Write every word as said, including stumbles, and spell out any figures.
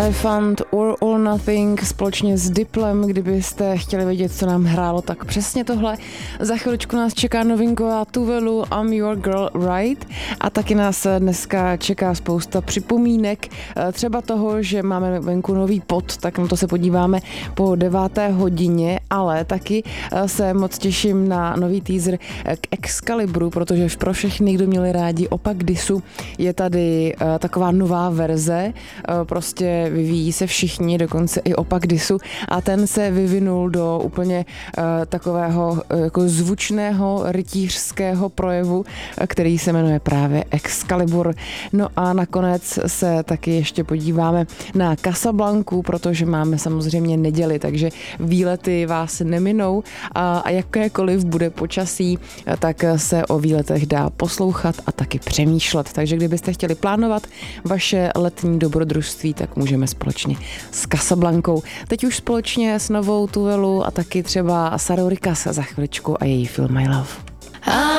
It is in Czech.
Elephant or All Nothing společně s Diplem, kdybyste chtěli vědět, co nám hrálo, tak přesně tohle. Za chviličku nás čeká novinková Tuvelu I'm Your Girl Right a taky nás dneska čeká spousta připomínek, třeba toho, že máme venku nový pod, tak na to se podíváme po deváté hodině, ale taky se moc těším na nový teaser k Excaliburu, protože pro všechny, kdo měli rádi Opak Disu, je tady taková nová verze, prostě vyvíjí se všichni, dokonce i Opak Disu a ten se vyvinul do úplně uh, takového uh, jako zvučného rytířského projevu, který se jmenuje právě Excalibur. No a nakonec se taky ještě podíváme na Casablanku, protože máme samozřejmě neděli, takže výlety vás neminou a, a jakékoliv bude počasí, tak se o výletech dá poslouchat a taky přemýšlet. Takže kdybyste chtěli plánovat vaše letní dobrodružství, tak můžeme společně s Casablankou. Teď už společně s novou Tuvelu a taky třeba Sarou Rikas za chviličku a její film My Love.